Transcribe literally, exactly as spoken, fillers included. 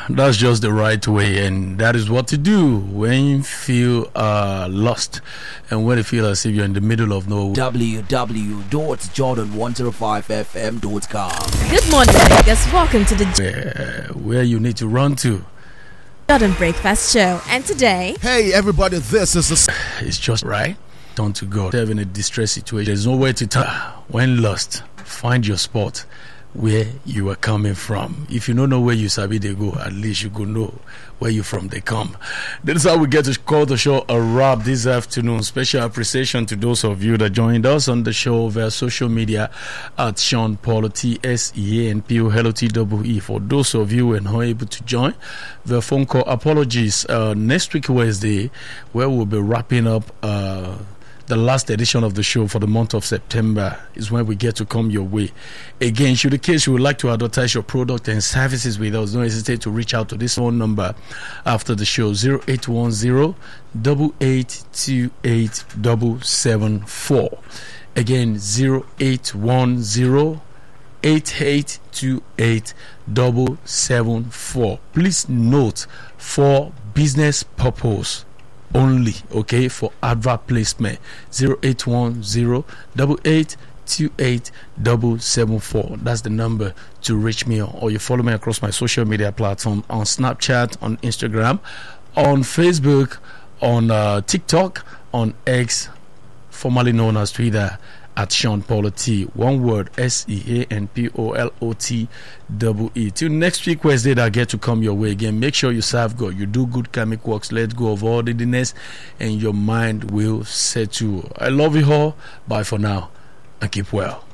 That's just the right way, and that is what to do when you feel uh, lost and when you feel as if you're in the middle of nowhere. w w w dot jordan one oh five f m dot com. Good morning, Vegas. Welcome to the Where, where you need to run to. Jordan Breakfast Show. And today, hey everybody, this is a... It's just right. Turn to God. Having a distress situation. There's nowhere to turn. When lost, find your spot where you are coming from. If you don't know where you sabi they go, at least you go know where you from they come. That is how we get to call the show a wrap this afternoon. Special appreciation to those of you that joined us on the show via social media at Sean Paulo, T S E A N P O Hello T W E. For those of you who are not able to join the phone call, apologies. Uh, next week Wednesday, where we'll be wrapping up uh, the last edition of the show for the month of September, is when we get to come your way. Again, should the case you would like to advertise your product and services with us, don't hesitate to reach out to this phone number after the show, zero eight one zero, eight eight two eight, seven seven four. Again, zero eight one zero, eight eight two eight, seven seven four. Please note, for business purpose only, okay, for advert placement, zero eight one zero, eight eight two eight, seven seven four. That's the number to reach me on. Or you follow me across my social media platform on Snapchat, on Instagram, on Facebook, on uh, TikTok, on X, formerly known as Twitter, at Sean Paulo T. One word, S E A N P O L O T W E. Till next week Wednesday that I get to come your way again. Make sure you serve God, you do good karmic works, let go of all dizziness, and your mind will settle. I love you all. Bye for now, and keep well.